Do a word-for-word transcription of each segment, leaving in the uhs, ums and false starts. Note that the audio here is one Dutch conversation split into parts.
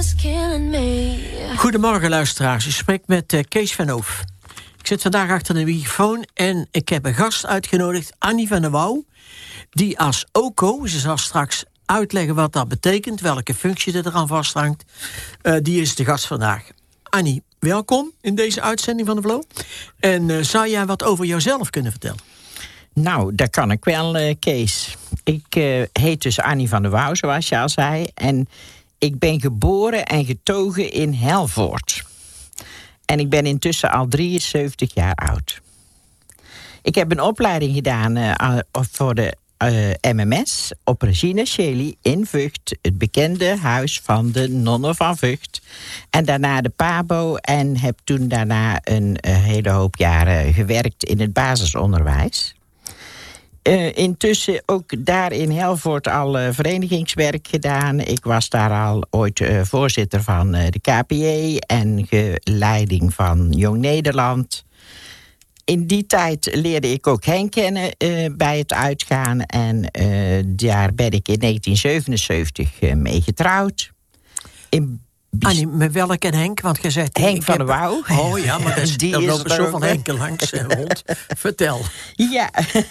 Goedemorgen luisteraars, u spreekt met uh, Kees van Hoof. Ik zit vandaag achter de microfoon en ik heb een gast uitgenodigd, Annie van der Wouw, die als O C O, ze zal straks uitleggen wat dat betekent, welke functie er eraan vasthangt, uh, die is de gast vandaag. Annie, welkom in deze uitzending van de Flow. En uh, zou jij wat over jouzelf kunnen vertellen? Nou, dat kan ik wel, uh, Kees. Ik uh, heet dus Annie van der Wouw, zoals je al zei. En ik ben geboren en getogen in Helvoort. En ik ben intussen al drieënzeventig jaar oud. Ik heb een opleiding gedaan uh, voor de uh, M M S op Regina Chely in Vught. Het bekende huis van de nonnen van Vught. En daarna de PABO en heb toen daarna een uh, hele hoop jaren gewerkt in het basisonderwijs. Uh, intussen ook daar in Helvoort al uh, verenigingswerk gedaan. Ik was daar al ooit uh, voorzitter van uh, de K P J en leiding van Jong Nederland. In die tijd leerde ik ook Henk kennen uh, bij het uitgaan. En uh, daar ben ik in negentien zevenenzeventig uh, mee getrouwd. In Annie, met welke Henk? Want je zegt Henk van der Wouw. Oh ja, maar dat is, die er is lopen zoveel Henken langs uh, rond. Vertel. Ja.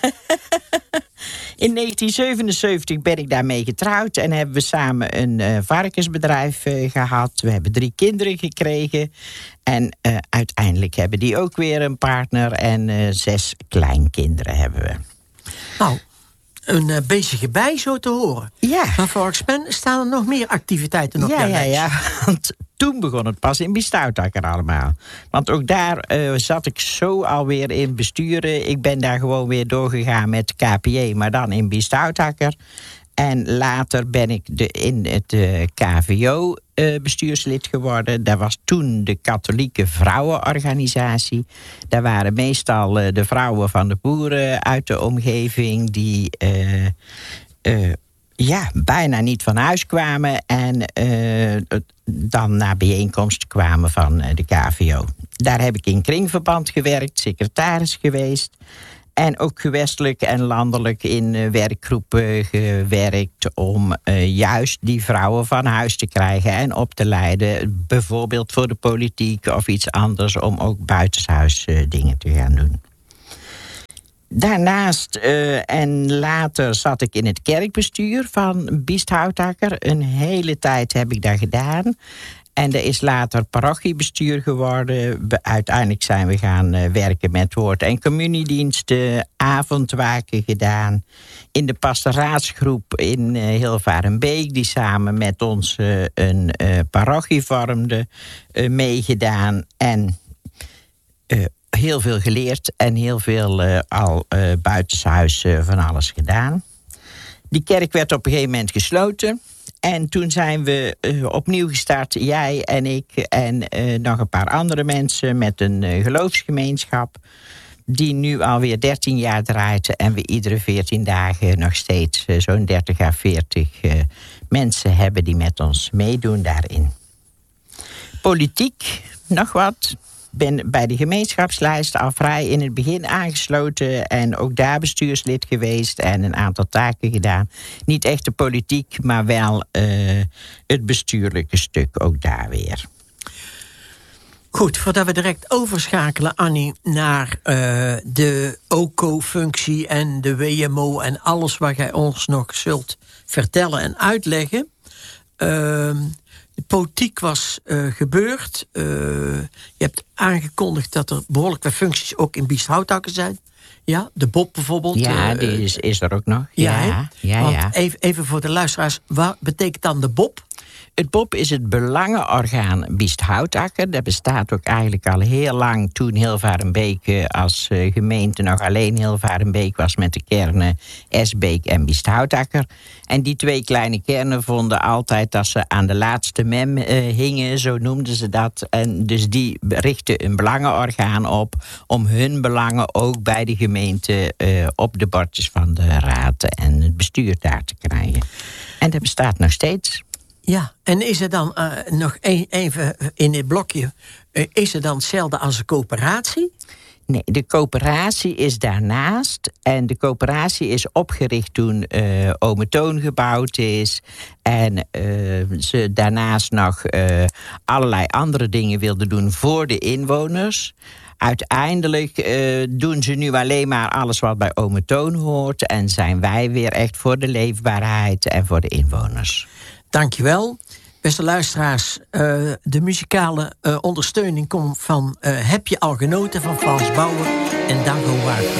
In negentien zevenenzeventig ben ik daarmee getrouwd en hebben we samen een uh, varkensbedrijf uh, gehad. We hebben drie kinderen gekregen. En uh, uiteindelijk hebben die ook weer een partner en uh, zes kleinkinderen hebben we. Nou, een uh, bezige bij zo te horen. Ja. Maar volgens mij staan er nog meer activiteiten op ja, jouw ja, lijst. ja, want toen begon het pas in Biesthoutakker allemaal. Want ook daar uh, zat ik zo alweer in besturen. Ik ben daar gewoon weer doorgegaan met K P J, maar dan in Biesthoutakker. En later ben ik de, in het uh, K V O uh, bestuurslid geworden. Dat was toen de katholieke vrouwenorganisatie. Daar waren meestal uh, de vrouwen van de boeren uit de omgeving die uh, uh, ja, bijna niet van huis kwamen en uh, dan naar bijeenkomsten kwamen van uh, de K V O. Daar heb ik in kringverband gewerkt, secretaris geweest. En ook gewestelijk en landelijk in uh, werkgroepen gewerkt om uh, juist die vrouwen van huis te krijgen en op te leiden. Bijvoorbeeld voor de politiek of iets anders om ook buitenshuis uh, dingen te gaan doen. Daarnaast uh, en later zat ik in het kerkbestuur van Biesthoutakker. Een hele tijd heb ik daar gedaan. En er is later parochiebestuur geworden. Uiteindelijk zijn we gaan uh, werken met woord- en communiediensten. Avondwaken gedaan. In de pastoraatsgroep in uh, Hilvarenbeek, die samen met ons uh, een uh, parochie vormde, uh, meegedaan. En uh, heel veel geleerd en heel veel uh, al uh, buitenshuis uh, van alles gedaan. Die kerk werd op een gegeven moment gesloten. En toen zijn we uh, opnieuw gestart, jij en ik en uh, nog een paar andere mensen met een uh, geloofsgemeenschap, die nu alweer dertien jaar draait en we iedere veertien dagen nog steeds uh, zo'n dertig à veertig uh, mensen hebben die met ons meedoen daarin. Politiek, nog wat. Ben bij de gemeenschapslijst al vrij in het begin aangesloten en ook daar bestuurslid geweest en een aantal taken gedaan. Niet echt de politiek, maar wel uh, het bestuurlijke stuk ook daar weer. Goed, voordat we direct overschakelen, Annie, naar uh, de O C O-functie en de W M O en alles wat jij ons nog zult vertellen en uitleggen. Uh, De politiek was uh, gebeurd. Uh, je hebt aangekondigd dat er behoorlijk wat functies ook in Biesthoutakker zijn. Ja, de Bob bijvoorbeeld. Ja, uh, die is, is er ook nog. Ja, ja, ja, want ja. Even, even voor de luisteraars, wat betekent dan de Bob? Het B O P is het belangenorgaan Biesthoutakker. Dat bestaat ook eigenlijk al heel lang. Toen Hilvarenbeek als gemeente nog alleen Hilvarenbeek was met de kernen Esbeek en Biesthoutakker. En die twee kleine kernen vonden altijd dat ze aan de laatste mem uh, hingen, zo noemden ze dat. En dus die richtten een belangenorgaan op om hun belangen ook bij de gemeente uh, op de bordjes van de raad en het bestuur daar te krijgen. En dat bestaat nog steeds. Ja, en is er dan uh, nog een, even in dit blokje, uh, is er dan hetzelfde als een coöperatie? Nee, de coöperatie is daarnaast. En de coöperatie is opgericht toen uh, Ome Toon gebouwd is. En uh, ze daarnaast nog uh, allerlei andere dingen wilden doen voor de inwoners. Uiteindelijk uh, doen ze nu alleen maar alles wat bij Ome Toon hoort. En zijn wij weer echt voor de leefbaarheid en voor de inwoners. Dankjewel. Beste luisteraars, uh, de muzikale uh, ondersteuning komt van uh, Heb je al genoten van Frans Bauer en Dago Waard.